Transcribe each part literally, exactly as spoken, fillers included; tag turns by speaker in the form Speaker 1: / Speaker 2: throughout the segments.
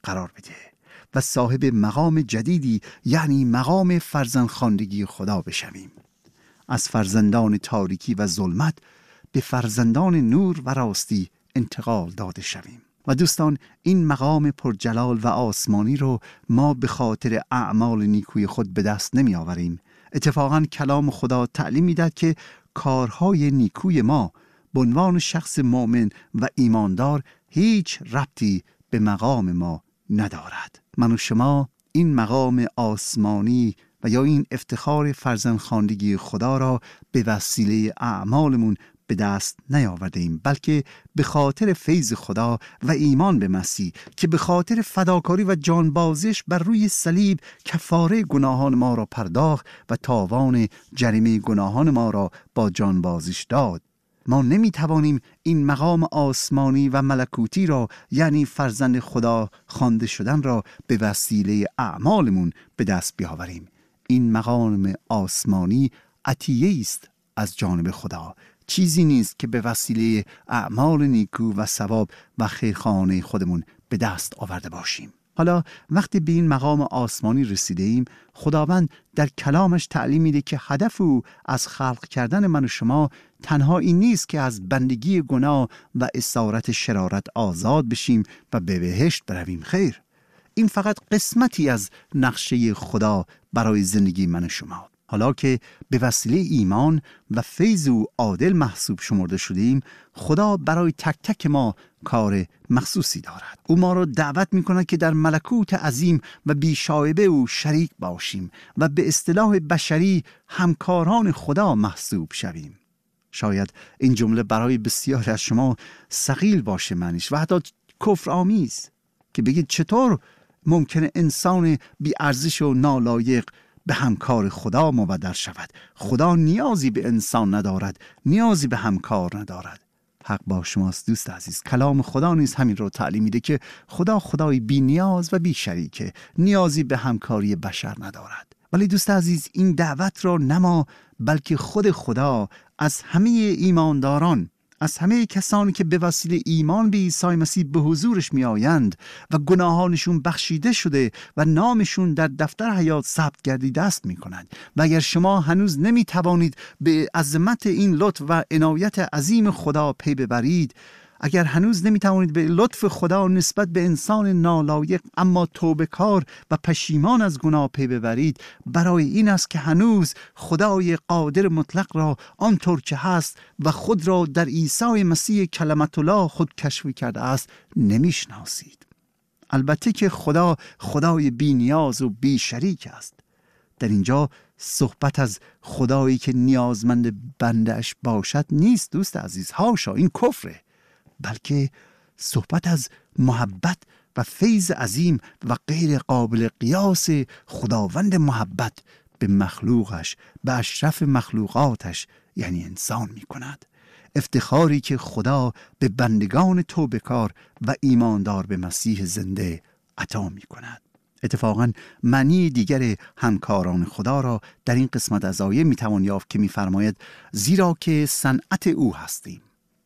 Speaker 1: قرار بده و صاحب مقام جدیدی یعنی مقام فرزندخواندگی خدا بشویم. از فرزندان تاریکی و ظلمت به فرزندان نور و راستی انتقال داده شویم. و دوستان، این مقام پرجلال و آسمانی رو ما به خاطر اعمال نیکوی خود به دست نمی آوریم. اتفاقاً کلام خدا تعلیم می‌دهد که کارهای نیکوی ما به عنوان شخص مؤمن و ایماندار هیچ ربطی به مقام ما ندارد. من و شما این مقام آسمانی و یا این افتخار فرزندخواندگی خدا را به وسیله اعمالمون به دست نیاورده ایم، بلکه به خاطر فیض خدا و ایمان به مسیح که به خاطر فداکاری و جانبازیش بر روی صلیب کفاره گناهان ما را پرداخت و تاوان جریمه گناهان ما را با جانبازیش داد. ما نمی توانیم این مقام آسمانی و ملکوتی را یعنی فرزند خدا خوانده شدن را به وسیله اعمالمون به دست بیاوریم. این مقام آسمانی عطیه است از جانب خدا، چیزی نیست که به وسیله اعمال نیکو و ثواب و خیرخواهانه خودمون به دست آورده باشیم. حالا وقتی به این مقام آسمانی رسیده ایم، خداوند در کلامش تعلیم میده که هدف او از خلق کردن من و شما تنها این نیست که از بندگی گناه و اسارت شرارت آزاد بشیم و به بهشت برویم. خیر، این فقط قسمتی از نقشه خدا برای زندگی من و شما. حالا که به وسیله ایمان و فیض او عادل محسوب شمرده شدیم، خدا برای تک تک ما کار مخصوصی دارد. او ما را دعوت می کند که در ملکوت عظیم و بیشایبه او شریک باشیم و به اصطلاح بشری همکاران خدا محسوب شویم. شاید این جمله برای بسیاری از شما ثقیل باشه معنیش و حتی کفر آمیز که بگید چطور ممکنه انسان بی ارزش و نالایق به همکار خدا مبدل شود؟ خدا نیازی به انسان ندارد، نیازی به همکار ندارد. حق با شماست دوست عزیز، کلام خدا نیز همین رو تعلیم میده که خدا خدای بی نیاز و بی شریکه، نیازی به همکاری بشر ندارد. ولی دوست عزیز، این دعوت را نه ما بلکه خود خدا از همه ایمانداران، از همه کسانی که به وسیله ایمان به عیسی مسیح به حضورش می آیند و گناهانشون بخشیده شده و نامشون در دفتر حیات ثبت گردیده است می کند. و اگر شما هنوز نمی توانید به عظمت این لطف و عنایت عظیم خدا پی ببرید، اگر هنوز نمی توانید به لطف خدا نسبت به انسان نالایق اما توبه کار و پشیمان از گناه پی ببرید، برای این است که هنوز خدای قادر مطلق را آنطور که هست و خود را در عیسی مسیح کلمت الله خود کشف کرده است نمی شناسید. البته که خدا خدای بی نیاز و بی شریک است. در اینجا صحبت از خدایی که نیازمند بنده‌اش باشد نیست دوست عزیز، هاشا، این کفره، بلکه صحبت از محبت و فیض عظیم و غیر قابل قیاس خداوند محبت به مخلوقش، به اشرف مخلوقاتش یعنی انسان می کند. افتخاری که خدا به بندگان توبه‌کار و ایماندار به مسیح زنده عطا می کند. اتفاقاً معنی دیگر همکاران خدا را در این قسمت از آیه می توان یافت که می فرماید زیرا که صنعت او هستیم.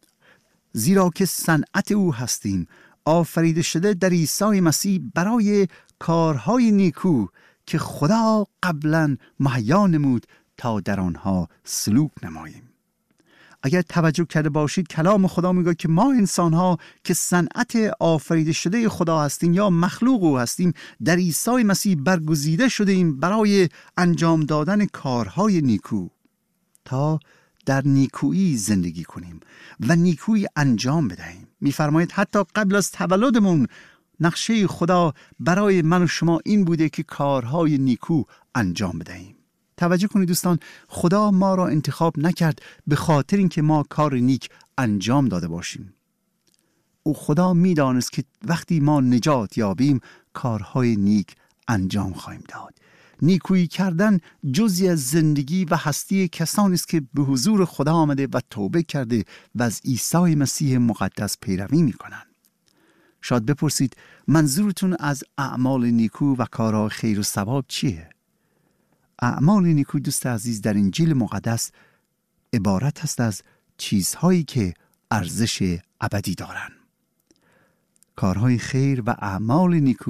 Speaker 1: زیرا که صنعت او هستیم، آفریده شده در عیسی مسیح برای کارهای نیکو که خدا قبلا مهیا نمود تا در آنها سلوک نماییم. اگر توجه کرده باشید، کلام خدا میگه که ما انسان‌ها که صنعت آفریده شده خدا هستیم یا مخلوق او هستیم، در عیسی مسیح برگزیده شده ایم برای انجام دادن کارهای نیکو تا در نیکویی زندگی کنیم و نیکویی انجام بدهیم. می‌فرماید حتی قبل از تولدمون نقشه خدا برای من و شما این بوده که کارهای نیکو انجام بدهیم. توجه کنید دوستان، خدا ما را انتخاب نکرد به خاطر اینکه ما کار نیک انجام داده باشیم. او خدا می‌دانست که وقتی ما نجات یابیم کارهای نیک انجام خواهیم داد. نیکویی کردن جزئی از زندگی و هستی کسانی است که به حضور خدا آمده و توبه کرده و از عیسی مسیح مقدس پیروی می‌کنند. شاید بپرسید منظورتون از اعمال نیکو و کارهای خیر و ثواب چیه؟ اعمال نیکو دوست عزیز در انجیل مقدس عبارت است از چیزهایی که ارزش ابدی دارند. کارهای خیر و اعمال نیکو